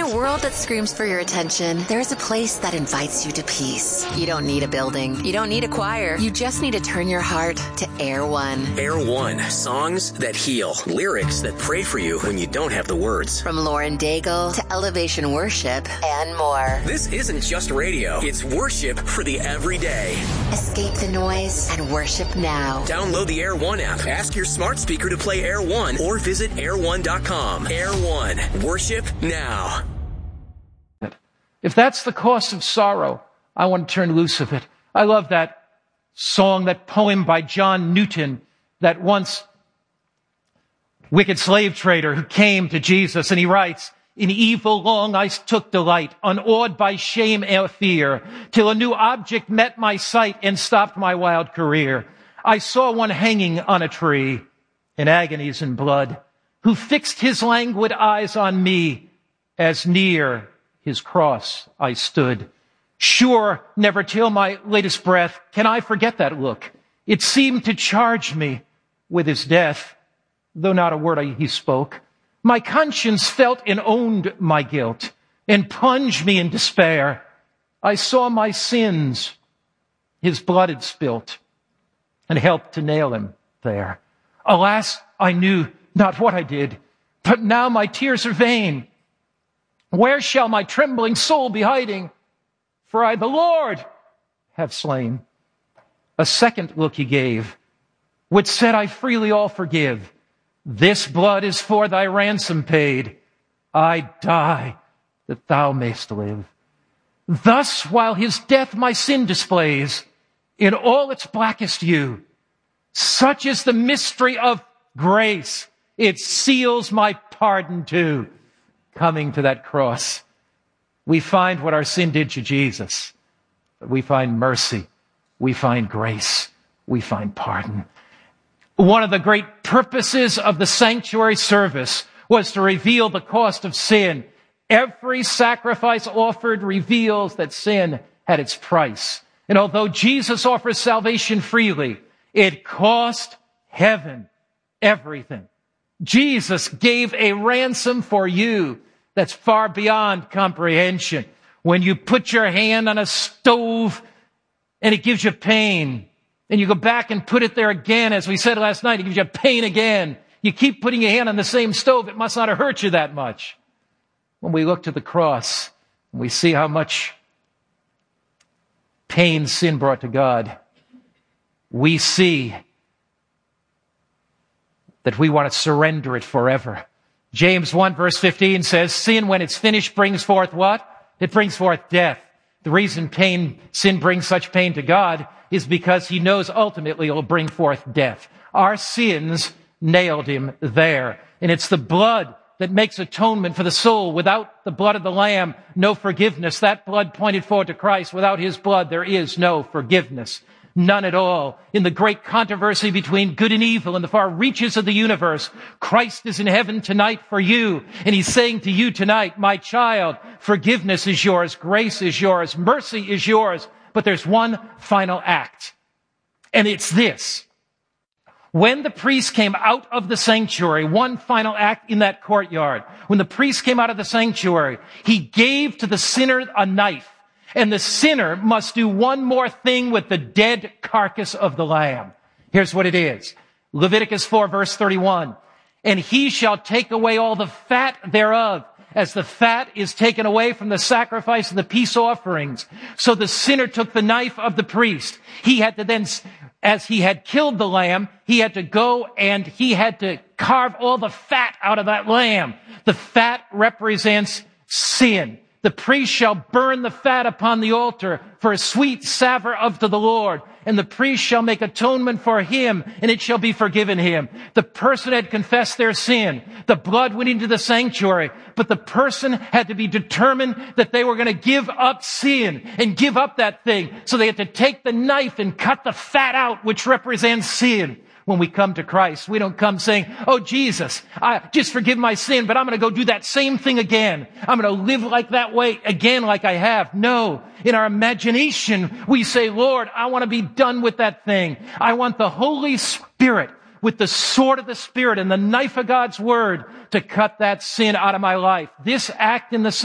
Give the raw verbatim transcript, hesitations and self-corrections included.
a world that screams for your attention, there is a place that invites you to peace. You don't need a building. You don't need a choir. You just need to turn your heart to Air One. Air One. Songs that heal. Lyrics that pray for you when you don't have the words. From Lauren Daigle to Elevation Worship and more. This isn't just radio. It's worship for the everyday. Escape the noise and worship now. Download the Air One app. Ask your smart speaker to play Air One or visit air one dot com. Air One. Worship now. If that's the cost of sorrow, I want to turn loose of it. I love that song, that poem by John Newton, that once wicked slave trader who came to Jesus, and he writes, "In evil long I took delight, unawed by shame or fear, till a new object met my sight and stopped my wild career. I saw one hanging on a tree, in agonies and blood, who fixed his languid eyes on me, as near his cross I stood. Sure, never till my latest breath can I forget that look. It seemed to charge me with his death, though not a word he spoke. My conscience felt and owned my guilt, and plunged me in despair. I saw my sins, his blood had spilt, and helped to nail him there. Alas, I knew not what I did, but now my tears are vain. Where shall my trembling soul be hiding? For I, the Lord, have slain." A second look he gave, which said, "I freely all forgive. This blood is for thy ransom paid. I die that thou mayst live." Thus, while his death my sin displays in all its blackest hue, such is the mystery of grace, it seals my pardon too. Coming to that cross, we find what our sin did to Jesus. We find mercy. We find grace. We find pardon. One of the great purposes of the sanctuary service was to reveal the cost of sin. Every sacrifice offered reveals that sin had its price. And although Jesus offers salvation freely, it cost heaven everything. Jesus gave a ransom for you that's far beyond comprehension. When you put your hand on a stove and it gives you pain, and you go back and put it there again, as we said last night, it gives you pain again. You keep putting your hand on the same stove, it must not have hurt you that much. When we look to the cross, and we see how much pain sin brought to God, we see that we want to surrender it forever. James one verse fifteen says, "Sin, when it's finished, brings forth what? It brings forth death." The reason pain, sin brings such pain to God is because he knows ultimately it will bring forth death. Our sins nailed him there. And it's the blood that makes atonement for the soul. Without the blood of the Lamb, no forgiveness. That blood pointed forward to Christ. Without his blood, there is no forgiveness. None at all. In the great controversy between good and evil in the far reaches of the universe, Christ is in heaven tonight for you. And he's saying to you tonight, my child, forgiveness is yours, grace is yours, mercy is yours. But there's one final act. And it's this. When the priest came out of the sanctuary, one final act in that courtyard, when the priest came out of the sanctuary, he gave to the sinner a knife. And the sinner must do one more thing with the dead carcass of the lamb. Here's what it is. Leviticus four verse thirty-one. "And he shall take away all the fat thereof, as the fat is taken away from the sacrifice of the peace offerings." So the sinner took the knife of the priest. He had to then, as he had killed the lamb, he had to go and he had to carve all the fat out of that lamb. The fat represents sin. The priest shall burn the fat upon the altar for a sweet savor unto the Lord. And the priest shall make atonement for him, and it shall be forgiven him. The person had confessed their sin. The blood went into the sanctuary. But the person had to be determined that they were going to give up sin and give up that thing. So they had to take the knife and cut the fat out, which represents sin. When we come to Christ, we don't come saying, "Oh, Jesus, I just forgive my sin, but I'm going to go do that same thing again. I'm going to live like that way again like I have." No. In our imagination, we say, "Lord, I want to be done with that thing. I want the Holy Spirit with the sword of the Spirit and the knife of God's Word to cut that sin out of my life." This act in the